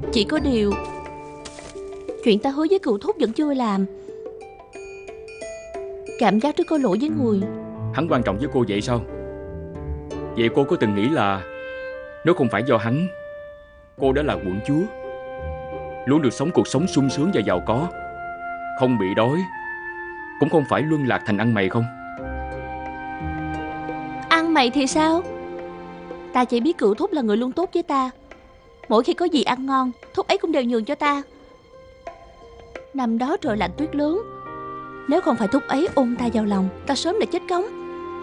Chỉ có điều chuyện ta hứa với cựu thúc vẫn chưa làm. Cảm giác rất có lỗi với người. Hắn quan trọng với cô vậy sao? Vậy cô có từng nghĩ là nếu không phải do hắn, cô đã là quận chúa, luôn được sống cuộc sống sung sướng và giàu có, không bị đói, cũng không phải luân lạc thành ăn mày không? Ăn mày thì sao? Ta chỉ biết cựu thúc là người luôn tốt với ta. Mỗi khi có gì ăn ngon, thúc ấy cũng đều nhường cho ta. Năm đó trời lạnh tuyết lớn, nếu không phải thúc ấy ôm ta vào lòng, ta sớm đã chết cống.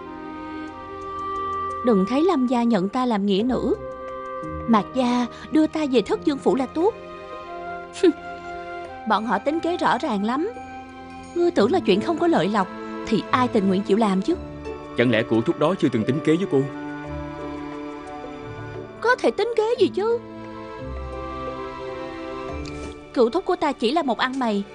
Đừng thấy Lâm gia nhận ta làm nghĩa nữ, Mạc gia đưa ta về Thất Dương phủ là tốt. Bọn họ tính kế rõ ràng lắm. Ngươi tưởng là chuyện không có lợi lộc thì ai tình nguyện chịu làm chứ? Chẳng lẽ cựu thúc đó chưa từng tính kế với cô? Có thể tính kế gì chứ? Cựu thúc của ta chỉ là một ăn mày,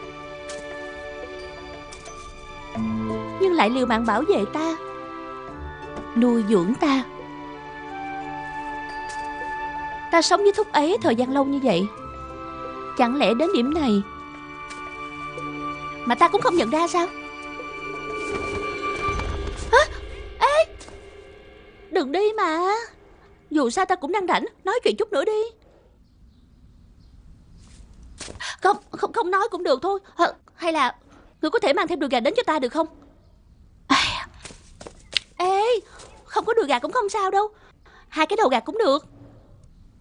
nhưng lại liều mạng bảo vệ ta, nuôi dưỡng ta. Ta sống với thúc ấy thời gian lâu như vậy, chẳng lẽ đến điểm này mà ta cũng không nhận ra sao? Hả? Ê, đừng đi mà. Dù sao ta cũng đang rảnh, nói chuyện chút nữa đi. Không nói cũng được thôi. Hay là ngươi có thể mang thêm đùi gà đến cho ta được không? Ê, không có đùi gà cũng không sao đâu. 2 cái đầu gà cũng được.